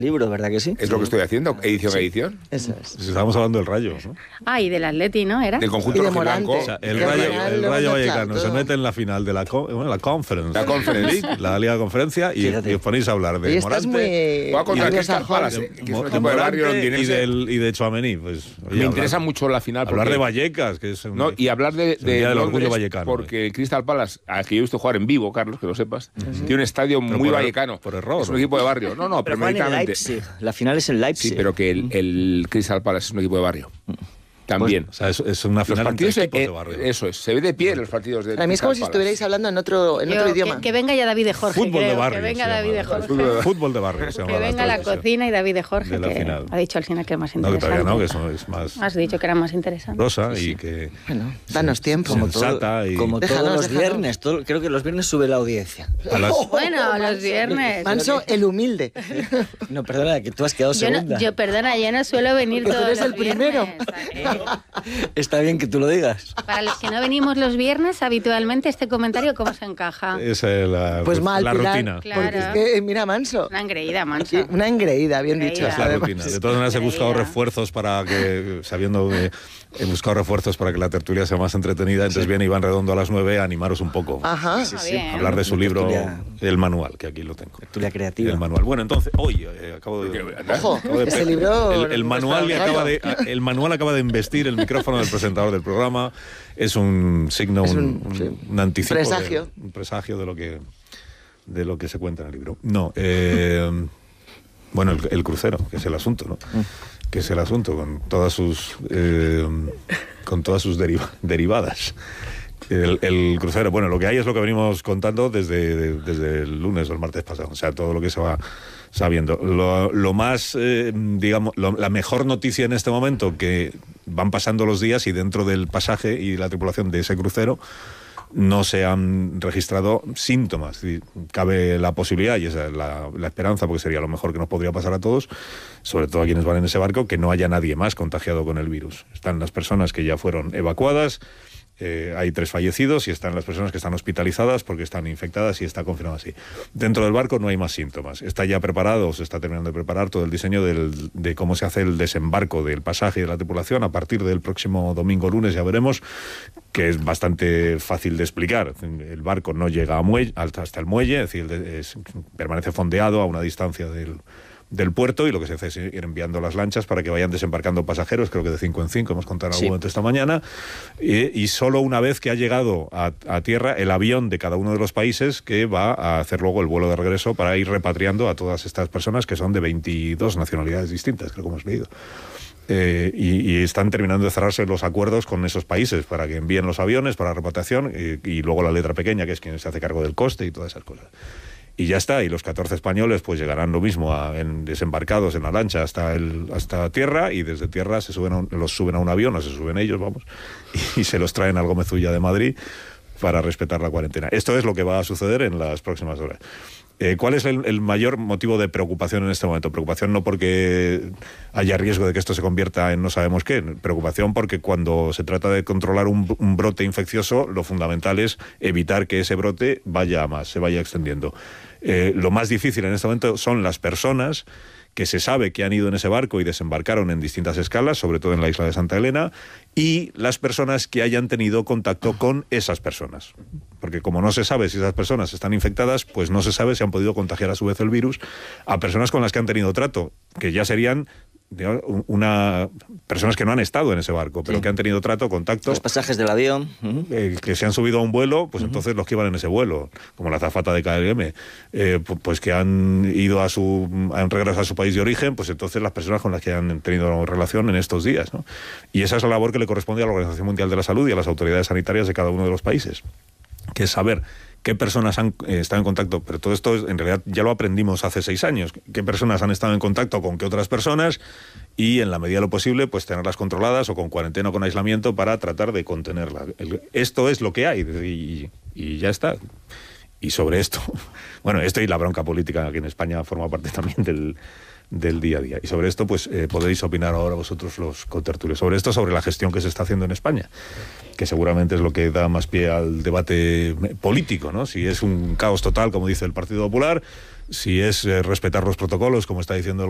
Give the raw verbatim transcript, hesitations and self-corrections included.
libro, ¿verdad que sí? Es lo que estoy haciendo, edición a Sí. edición. Eso es. Estábamos hablando del Rayo, ¿no? Ah, y del Atleti, ¿no? ¿Era? Del conjunto Y de rojiblanco. Morante. O sea, el Que Rayo, al final el lo Rayo hemos Vallecano mezclado se todo. mete en la final de la, co- bueno, la Conference. La Conference. la Liga de Conferencia, y, Fíjate. y os ponéis a hablar de Hoy estás Morante. muy... Va contra el muy Crystal anglosajón. Palace, que es un Mo- equipo de barrio Morante y, londinense. del, y de Tchouaméni. Pues, oye, Me hablar- interesa mucho la final. Hablar porque- de Vallecas, que es un, No, y hablar de, es el de día del Londres, orgullo vallecano. porque el Crystal Palace, al que yo he visto jugar en vivo, Carlos, que lo sepas, tiene un estadio Pero muy por er- vallecano. por error, Es un ¿no? equipo de barrio. No, no, Pero pero juegan en meritamente. Leipzig. La final es en Leipzig. Sí, pero que el, el Crystal Palace es un equipo de barrio. También. O sea, es, es una Los final entre partidos, equipos eh, de barrio. eso es, se ve de pie en los partidos de Para mí es como si estuvierais hablando en otro, en Yo, otro que, idioma. que venga ya David de Jorge, Fútbol de creo, barrio. que venga se llama, David de ¿no? Jorge. Fútbol- Fútbol de barrio. se llama Que la venga la transmisión cocina y David de Jorge, de la que final. ha dicho al final que es más No, que interesante. todavía no, que eso es más Has dicho que era más interesante. rosa y que... Bueno, danos tiempo. Como todo- sensata y- como Déjanos, todos los déjanos. viernes. todo- creo que los viernes sube la audiencia. A las, Bueno, los viernes. Manso, el humilde. No, perdona, que tú has quedado Yo, no- segunda. yo, perdona, yo no suelo venir Tú todos eres los el primero. viernes, o sea que- Está bien que tú lo digas. Para los que no venimos los viernes, habitualmente este comentario, ¿cómo se encaja? esa es la, Pues mal, la Pilar. rutina. Claro. Porque es que, eh, mira, Manso. Una engreída, mancha. Sí, una engreída, bien Engreída. dicho. Es la además. rutina. De todas maneras he buscado Increíble. refuerzos para que, sabiendo que he buscado refuerzos para que la tertulia sea más entretenida, entonces viene Iván Redondo a las nueve a animaros un poco. Ajá. Ah, bien. Hablar de su Una libro, tertulia- El Manual, que aquí lo tengo. Tertulia creativa. El manual. Bueno, entonces, hoy eh, acabo de... Ojo, acabo de- ese libro El, el no manual está le acaba raro. de, el manual acaba de embestir el micrófono del presentador del programa. Es un signo, Es un, un- un- sí. un anticipo. Presagio. De, un presagio de lo que de lo que se cuenta en el libro. No, eh, bueno, el, el crucero, que es el asunto, ¿no? Que es el asunto, con todas sus eh, con todas sus deriva- derivadas. El, el crucero, bueno, lo que hay es lo que venimos contando desde, de- desde el lunes o el martes pasado, o sea, todo lo que se va sabiendo. Lo, lo más, eh, digamos, lo- la mejor noticia en este momento, que van pasando los días y dentro del pasaje y la tripulación de ese crucero no se han registrado síntomas. Es decir, cabe la posibilidad, y esa es la, la esperanza, porque sería lo mejor que nos podría pasar a todos, sobre todo a quienes van en ese barco, que no haya nadie más contagiado con el virus. Están las personas que ya fueron evacuadas, eh, hay tres fallecidos, y están las personas que están hospitalizadas porque están infectadas y está confirmado así. Dentro del barco no hay más síntomas. Está ya preparado, se está terminando de preparar todo el diseño del, de cómo se hace el desembarco del pasaje y de la tripulación a partir del próximo domingo lunes, ya veremos, que es bastante fácil de explicar. El barco no llega a muelle, hasta el muelle, es decir, es, permanece fondeado a una distancia del, del puerto, y lo que se hace es ir enviando las lanchas para que vayan desembarcando pasajeros, creo que de cinco en cinco, hemos contado en algún Sí. momento esta mañana, y, y solo una vez que ha llegado a, a tierra el avión de cada uno de los países, que va a hacer luego el vuelo de regreso para ir repatriando a todas estas personas, que son de veintidós nacionalidades distintas, creo que hemos leído. Eh, y, y están terminando de cerrarse los acuerdos con esos países para que envíen los aviones para repatriación, y, y luego la letra pequeña, que es quien se hace cargo del coste y todas esas cosas. Y ya está, y los catorce españoles pues llegarán lo mismo a, en, desembarcados en la lancha hasta el, hasta tierra, y desde tierra se suben a un, los suben a un avión, o se suben ellos, vamos, y, y se los traen al Gómezulla de Madrid para respetar la cuarentena. Esto es lo que va a suceder en las próximas horas. Eh, ¿Cuál es el, el mayor motivo de preocupación en este momento? Preocupación no porque haya riesgo de que esto se convierta en no sabemos qué. Preocupación porque cuando se trata de controlar un, un brote infeccioso, lo fundamental es evitar que ese brote vaya a más, se vaya extendiendo. Eh, lo más difícil en este momento son las personas que se sabe que han ido en ese barco y desembarcaron en distintas escalas, sobre todo en la isla de Santa Elena, y las personas que hayan tenido contacto con esas personas. Porque como no se sabe si esas personas están infectadas, pues no se sabe si han podido contagiar a su vez el virus a personas con las que han tenido trato, que ya serían, digamos, una personas que no han estado en ese barco, pero Sí. que han tenido trato, contacto, Los pasajes del avión. Ujú. eh, que se han subido a un vuelo, pues uh-huh. entonces los que iban en ese vuelo, como la azafata de K L M, eh, pues que han ido a su, han regresado a su país de origen, pues entonces las personas con las que han tenido relación en estos días, ¿no? Y esa es la labor que le corresponde a la Organización Mundial de la Salud y a las autoridades sanitarias de cada uno de los países, que es saber qué personas han eh, estado en contacto, pero todo esto es, en realidad ya lo aprendimos hace seis años, qué personas han estado en contacto con qué otras personas, y en la medida de lo posible pues tenerlas controladas o con cuarentena o con aislamiento para tratar de contenerla. El, esto es lo que hay y, y ya está. Y sobre esto, bueno, esto y la bronca política aquí en España forma parte también del, del día a día. Y sobre esto pues eh, podéis opinar ahora vosotros los contertulios. Sobre esto, sobre la gestión que se está haciendo en España, que seguramente es lo que da más pie al debate político, ¿no? Si es un caos total, como dice el Partido Popular, si es eh, respetar los protocolos, como está diciendo el